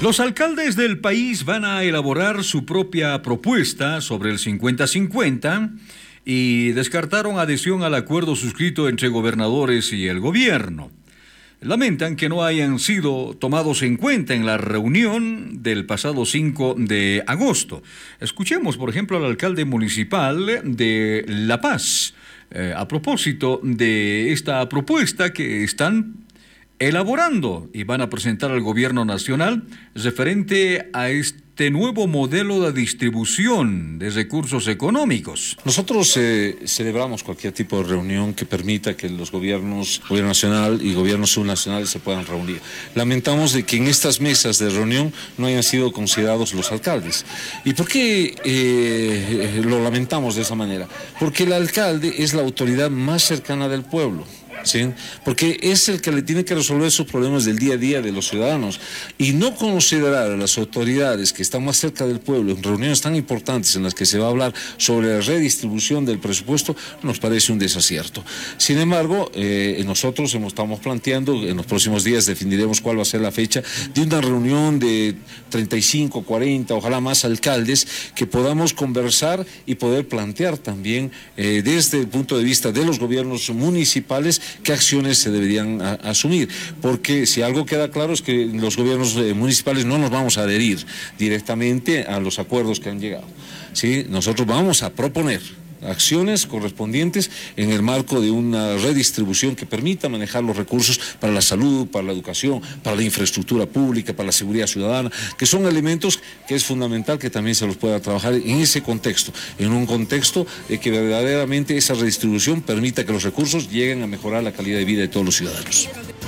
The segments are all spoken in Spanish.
Los alcaldes del país van a elaborar su propia propuesta sobre el 50-50 y descartaron adhesión al acuerdo suscrito entre gobernadores y el gobierno. Lamentan que no hayan sido tomados en cuenta en la reunión del pasado 5 de agosto. Escuchemos, por ejemplo, al alcalde municipal de La Paz, a propósito de esta propuesta que están elaborando y van a presentar al gobierno nacional referente a este nuevo modelo de distribución de recursos económicos. Nosotros celebramos cualquier tipo de reunión que permita que los gobiernos, gobierno nacional y gobiernos subnacionales se puedan reunir. Lamentamos de que en estas mesas de reunión no hayan sido considerados los alcaldes. ¿Y por qué lo lamentamos de esa manera? Porque el alcalde es la autoridad más cercana del pueblo. ¿Sí? Porque es el que le tiene que resolver sus problemas del día a día de los ciudadanos, y no considerar a las autoridades que están más cerca del pueblo en reuniones tan importantes en las que se va a hablar sobre la redistribución del presupuesto nos parece un desacierto. Sin embargo, nosotros estamos planteando, en los próximos días definiremos cuál va a ser la fecha de una reunión de 35, 40, ojalá más alcaldes, que podamos conversar y poder plantear también desde el punto de vista de los gobiernos municipales qué acciones se deberían asumir, porque si algo queda claro es que los gobiernos municipales no nos vamos a adherir directamente a los acuerdos que han llegado, ¿sí? Nosotros vamos a proponer acciones correspondientes en el marco de una redistribución que permita manejar los recursos para la salud, para la educación, para la infraestructura pública, para la seguridad ciudadana, que son elementos que es fundamental que también se los pueda trabajar en ese contexto, en un contexto de que verdaderamente esa redistribución permita que los recursos lleguen a mejorar la calidad de vida de todos los ciudadanos.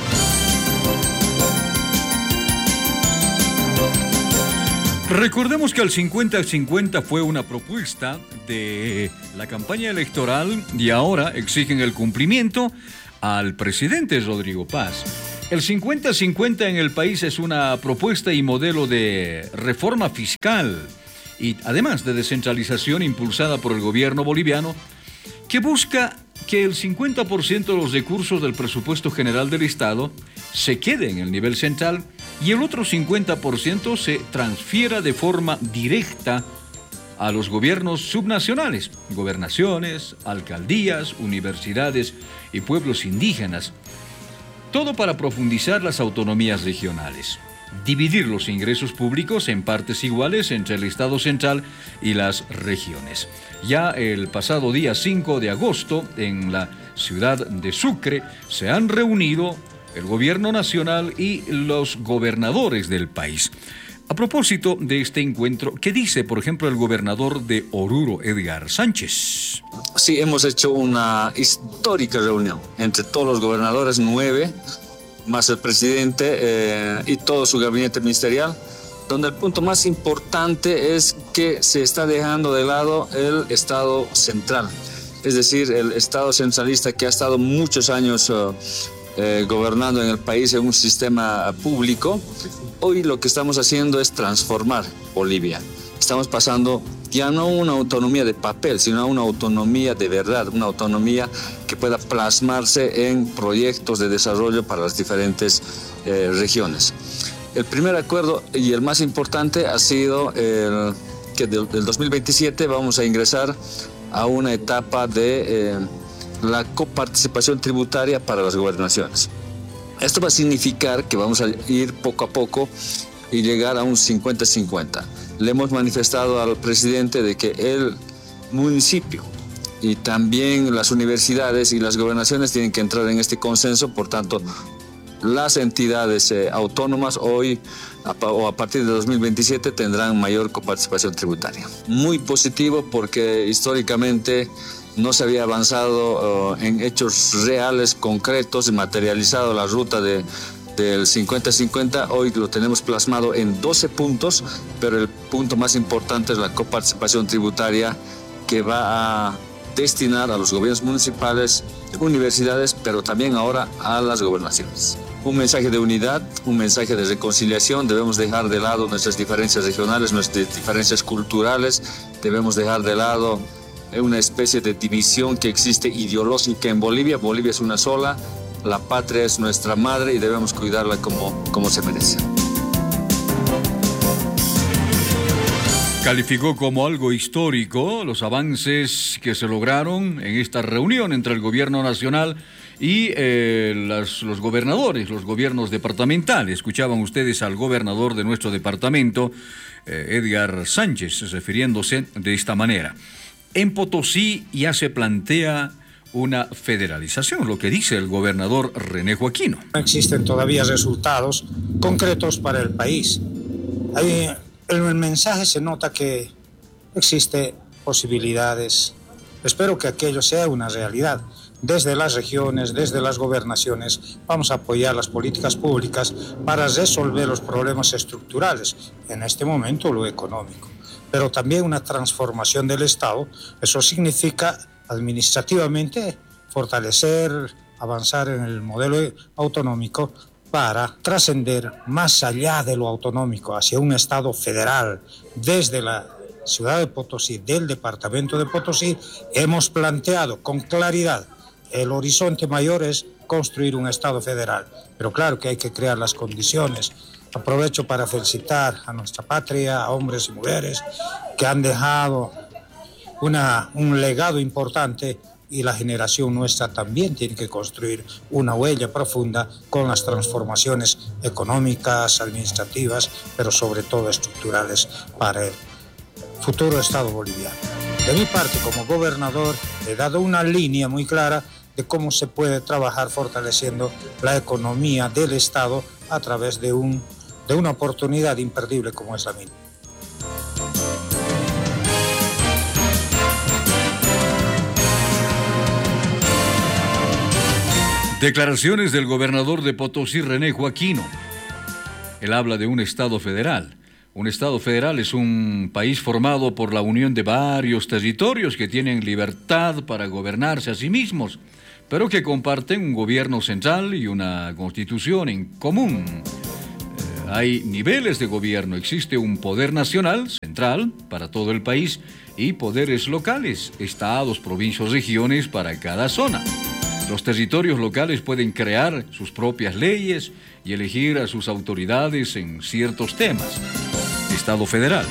Recordemos que el 50-50 fue una propuesta de la campaña electoral y ahora exigen el cumplimiento al presidente Rodrigo Paz. El 50-50 en el país es una propuesta y modelo de reforma fiscal y además de descentralización impulsada por el gobierno boliviano, que busca que el 50% de los recursos del presupuesto general del Estado se quede en el nivel central y el otro 50% se transfiera de forma directa a los gobiernos subnacionales, gobernaciones, alcaldías, universidades y pueblos indígenas. Todo para profundizar las autonomías regionales, dividir los ingresos públicos en partes iguales entre el Estado central y las regiones. Ya el pasado día 5 de agosto, en la ciudad de Sucre, se han reunido el gobierno nacional y los gobernadores del país. A propósito de este encuentro, ¿qué dice, por ejemplo, el gobernador de Oruro, Edgar Sánchez? Sí, hemos hecho una histórica reunión entre todos los gobernadores, 9, más el presidente y todo su gabinete ministerial, donde el punto más importante es que se está dejando de lado el Estado central, es decir, el Estado centralista que ha estado muchos años gobernando en el país en un sistema público. Hoy lo que estamos haciendo es transformar Bolivia. Estamos pasando ya no a una autonomía de papel, sino a una autonomía de verdad, una autonomía que pueda plasmarse en proyectos de desarrollo para las diferentes regiones. El primer acuerdo y el más importante ha sido que del 2027 vamos a ingresar a una etapa de la coparticipación tributaria para las gobernaciones. Esto va a significar que vamos a ir poco a poco y llegar a un 50-50. Le hemos manifestado al presidente de que el municipio y también las universidades y las gobernaciones tienen que entrar en este consenso. Por tanto, las entidades autónomas hoy o a partir de 2027 tendrán mayor coparticipación tributaria. Muy positivo porque históricamente no se había avanzado en hechos reales, concretos, y materializado la ruta del 50-50. Hoy lo tenemos plasmado en 12 puntos, pero el punto más importante es la coparticipación tributaria que va a destinar a los gobiernos municipales, universidades, pero también ahora a las gobernaciones. Un mensaje de unidad, un mensaje de reconciliación. Debemos dejar de lado nuestras diferencias regionales, nuestras diferencias culturales. Debemos dejar de lado una especie de división que existe ideológica en Bolivia. Bolivia es una sola, la patria es nuestra madre y debemos cuidarla como se merece. Calificó como algo histórico los avances que se lograron en esta reunión entre el gobierno nacional y los gobernadores, los gobiernos departamentales. Escuchaban ustedes al gobernador de nuestro departamento, Edgar Sánchez, refiriéndose de esta manera. En Potosí ya se plantea una federalización, lo que dice el gobernador René Joaquino. No existen todavía resultados concretos para el país. En el mensaje se nota que existen posibilidades. Espero que aquello sea una realidad. Desde las regiones, desde las gobernaciones, vamos a apoyar las políticas públicas para resolver los problemas estructurales, en este momento lo económico, pero también una transformación del Estado. Eso significa administrativamente fortalecer, avanzar en el modelo autonómico para trascender más allá de lo autonómico hacia un Estado federal. Desde la ciudad de Potosí, del departamento de Potosí, hemos planteado con claridad el horizonte mayor es construir un Estado federal, pero claro que hay que crear las condiciones. Aprovecho para felicitar a nuestra patria, a hombres y mujeres que han dejado un legado importante, y la generación nuestra también tiene que construir una huella profunda con las transformaciones económicas, administrativas, pero sobre todo estructurales para el futuro Estado boliviano. De mi parte, como gobernador, he dado una línea muy clara de cómo se puede trabajar fortaleciendo la economía del Estado a través de una oportunidad imperdible como es la mina. Declaraciones del gobernador de Potosí, René Joaquino. Él habla de un Estado federal. Un Estado federal es un país formado por la unión de varios territorios que tienen libertad para gobernarse a sí mismos, pero que comparten un gobierno central y una constitución en común. Hay niveles de gobierno. Existe un poder nacional, central, para todo el país, y poderes locales, estados, provincias, regiones para cada zona. Los territorios locales pueden crear sus propias leyes y elegir a sus autoridades en ciertos temas. Estado federal.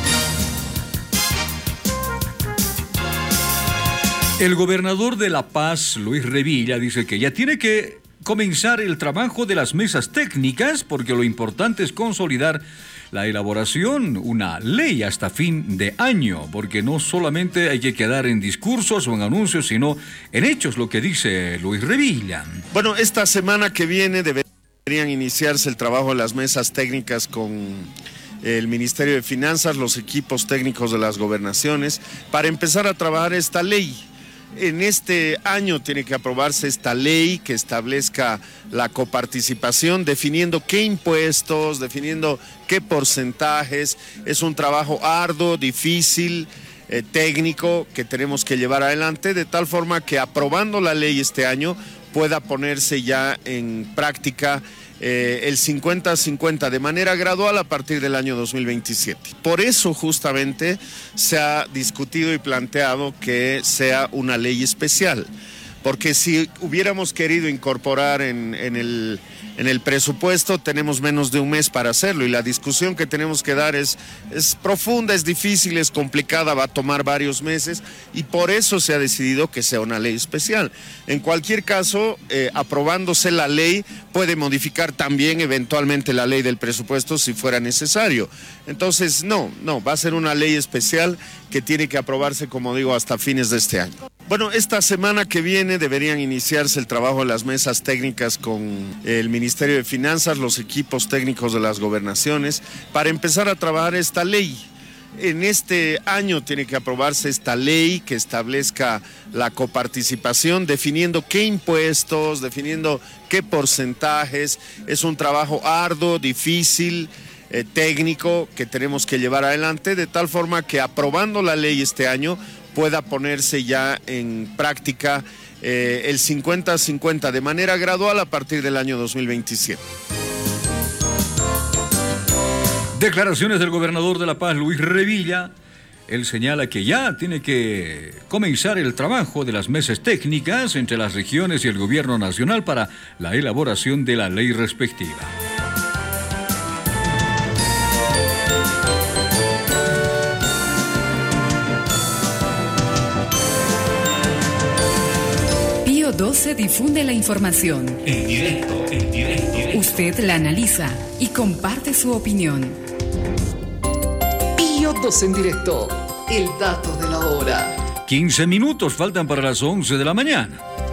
El gobernador de La Paz, Luis Revilla, dice que ya tiene que comenzar el trabajo de las mesas técnicas porque lo importante es consolidar la elaboración, una ley hasta fin de año, porque no solamente hay que quedar en discursos o en anuncios, sino en hechos, lo que dice Luis Revilla. Bueno, esta semana que viene deberían iniciarse el trabajo de las mesas técnicas con el Ministerio de Finanzas, los equipos técnicos de las gobernaciones, para empezar a trabajar esta ley. En este año tiene que aprobarse esta ley que establezca la coparticipación, definiendo qué impuestos, definiendo qué porcentajes. Es un trabajo arduo, difícil, técnico, que tenemos que llevar adelante, de tal forma que aprobando la ley este año pueda ponerse ya en práctica el 50-50 de manera gradual a partir del año 2027. Por eso justamente se ha discutido y planteado que sea una ley especial, porque si hubiéramos querido incorporar en el presupuesto, tenemos menos de un mes para hacerlo, y la discusión que tenemos que dar es profunda, es difícil, es complicada, va a tomar varios meses, y por eso se ha decidido que sea una ley especial. En cualquier caso, aprobándose la ley, puede modificar también eventualmente la ley del presupuesto si fuera necesario. Entonces, no, va a ser una ley especial que tiene que aprobarse, como digo, hasta fines de este año. Bueno, esta semana que viene deberían iniciarse el trabajo de las mesas técnicas con el Ministerio de Finanzas, los equipos técnicos de las gobernaciones, para empezar a trabajar esta ley. En este año tiene que aprobarse esta ley que establezca la coparticipación, definiendo qué impuestos, definiendo qué porcentajes. Es un trabajo arduo, difícil, técnico, que tenemos que llevar adelante, de tal forma que aprobando la ley este año pueda ponerse ya en práctica el 50-50 de manera gradual a partir del año 2027. Declaraciones del gobernador de La Paz, Luis Revilla. Él señala que ya tiene que comenzar el trabajo de las mesas técnicas entre las regiones y el gobierno nacional para la elaboración de la ley respectiva. 12 difunde la información. En directo. Usted la analiza y comparte su opinión. Pío 12 en directo. El dato de la hora. 15 minutos faltan para las 11 de la mañana.